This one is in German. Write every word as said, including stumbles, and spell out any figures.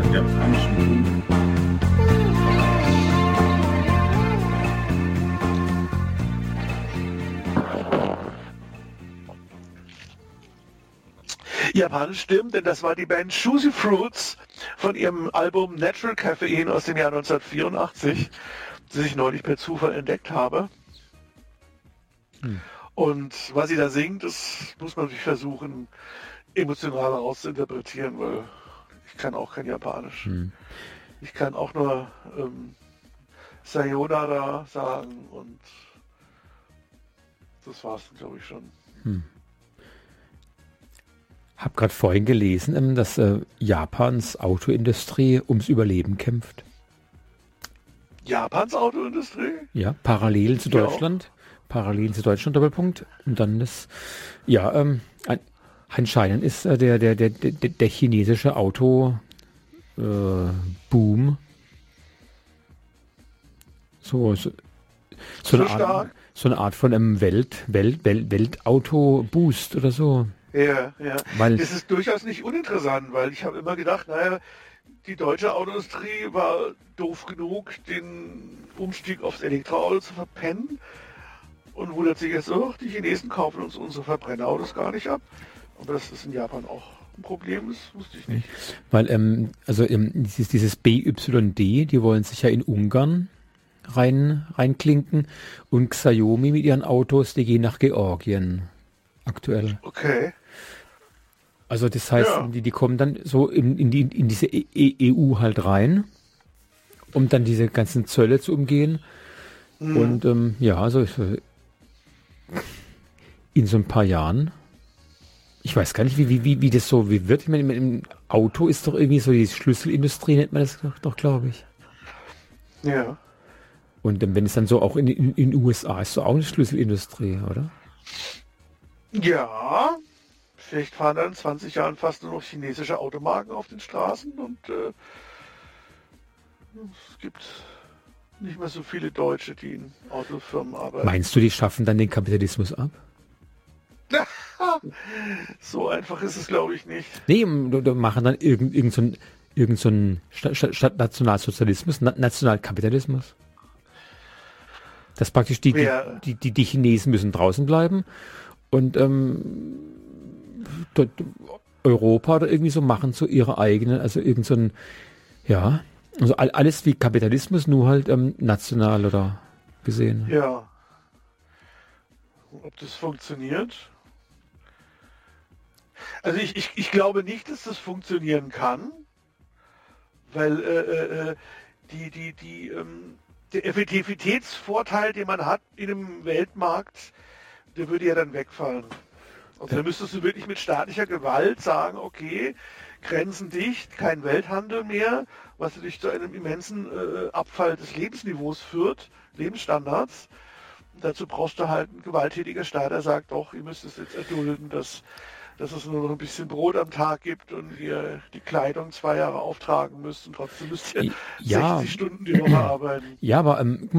japanischen Boom. Japanisch stimmt, denn das war die Band Juicy Fruits von ihrem Album Natural Caffeine aus dem Jahr neunzehnhundertvierundachtzig, das ich neulich per Zufall entdeckt habe. Hm. Und was sie da singt, das muss man sich versuchen, emotional auszuinterpretieren, weil ich kann auch kein Japanisch. Hm. Ich kann auch nur ähm, Sayonara sagen und das war's, glaube ich, schon. Hm. Hab gerade vorhin gelesen, dass äh, Japans Autoindustrie ums Überleben kämpft. Japans Autoindustrie? Ja, parallel zu ja. Deutschland. Parallel zu Deutschland, Doppelpunkt. Und dann das, ja, ähm, ein, anscheinend ist äh, der, der, der, der, der chinesische Auto äh, Boom so, so, so, eine Art, so eine Art von einem Welt, Welt, Welt, Weltauto-Boost oder so. Ja, ja. Weil das ist durchaus nicht uninteressant, weil ich habe immer gedacht, naja, die deutsche Autoindustrie war doof genug, den Umstieg aufs Elektroauto zu verpennen und wundert sich jetzt, oh, die Chinesen kaufen uns unsere Verbrennerautos gar nicht ab. Und das ist in Japan auch ein Problem, das wusste ich nicht. Weil, ähm, also ähm, dieses, dieses B Y D, die wollen sich ja in Ungarn rein reinklinken und Xiaomi mit ihren Autos, die gehen nach Georgien aktuell. Okay. Also das heißt, ja. die, die kommen dann so in, in, die, in diese E U halt rein, um dann diese ganzen Zölle zu umgehen. Mhm. Und ähm, ja, also in so ein paar Jahren, ich weiß gar nicht, wie, wie, wie, wie das so wie wird. Ich meine, im Auto ist doch irgendwie so die Schlüsselindustrie, nennt man das doch, doch glaube ich. Ja. Und ähm, wenn es dann so auch in den in, in U S A ist, so auch eine Schlüsselindustrie, oder? Ja, vielleicht fahren dann in zwanzig Jahren fast nur noch chinesische Automarken auf den Straßen und äh, es gibt nicht mehr so viele Deutsche, die in Autofirmen arbeiten. Meinst du, die schaffen dann den Kapitalismus ab? So einfach ist es, glaube ich, nicht. Nee, da machen dann irgend, irgend so ein, irgend so ein statt, statt Nationalsozialismus, Na, Nationalkapitalismus. Das praktisch die, Wer, die, die, die Chinesen müssen draußen bleiben. Und ähm, dort, Europa oder irgendwie so machen so ihre eigenen, also irgend so ein, ja, also all, alles wie Kapitalismus, nur halt ähm, national oder gesehen. Ja. Ob das funktioniert? Also ich, ich, ich glaube nicht, dass das funktionieren kann, weil äh, äh, die, die, die, ähm, der Effektivitätsvorteil, den man hat in einem Weltmarkt, der würde ja dann wegfallen. Also da müsstest du wirklich mit staatlicher Gewalt sagen, okay, Grenzen dicht, kein Welthandel mehr, was dich zu einem immensen äh, Abfall des Lebensniveaus führt, Lebensstandards. Und dazu brauchst du halt einen gewalttätiger Staat, der sagt, doch, ihr müsst es jetzt erdulden, dass, dass es nur noch ein bisschen Brot am Tag gibt und ihr die Kleidung zwei Jahre auftragen müsst und trotzdem müsst ihr ja. sechzig Stunden die Woche arbeiten. Ja, aber ähm,